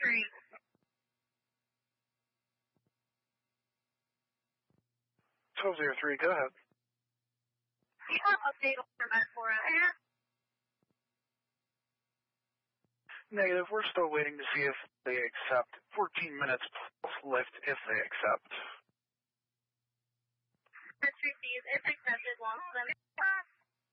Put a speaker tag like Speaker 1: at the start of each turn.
Speaker 1: 1203.
Speaker 2: 1203, go ahead.
Speaker 1: You have update on format for us.
Speaker 2: Negative, we're still waiting to see if they accept. 14 minutes plus lift if they accept.
Speaker 1: First received, if accepted, launch them.